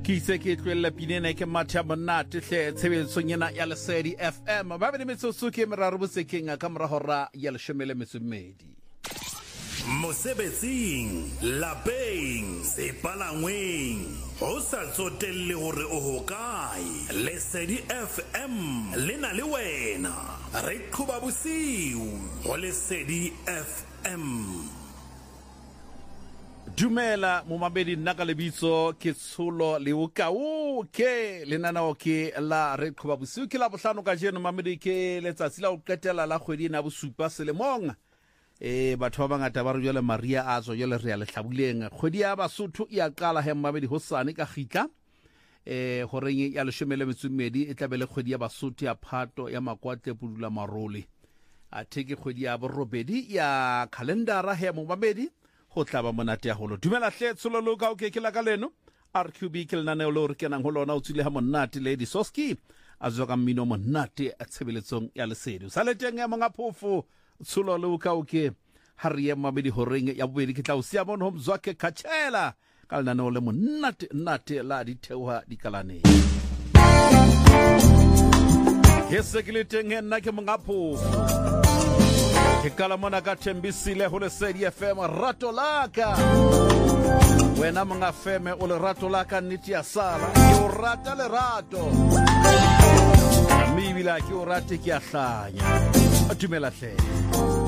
Ke itse ke tloella pinena ke matha monate hle tshebetsong ena ya Lesedi FM ba bene metsotso ke meraro bosekeng ka mora hora ya 12. Mosebetsing, lapeng, sepalangweng, ho sa tsotelle hore o hokae. Lesedi FM le na le wena. Re qhuba bosiu ho Lesedi FM. Dumela momamedi nna ka lebitso ke Tsholo le ukao ke lenanao ke la re qhuba bosiu ke la bohlano ka jeno mamedi ke letsatsi la ho qetela la kgwedi na bosupa selemong. Batho ba bangata ba re jole Maria azo jole re ya le hlabuleng kgwedi ya Basotho ya qala he mmabedi hosane ka khitla horeng ya 12 e tlabele kgwedi ya Basotho ya Phato ya Makwatle Pudula Marole a theke kgwedi ya borobedi ya calendara he mmabedi ho tlaba monate ya holo. Dumela hle Tsholo lo ka o ke la ka leno RQB ke lena ne lo re kenang ho lona o tsile ha monate Lady Soski azo ka mmino monate a tshebeletsong ya Lesedi sa le teng ya monga phofo Tsholo lo ka o ke hariye mabedi horeng ya bobedi ke tla o sia bona ho mzwake khatshela ka lena no le monate nate la di theoha di kalane hese ke le teng nna ke monga phofo ke kala mona ka Thembisile ho Lesedi FM rato laka wena mga feme o le rato laka nnete ya sala ke o rata le rato mibila ke o rate ke a hlanya a dumela hle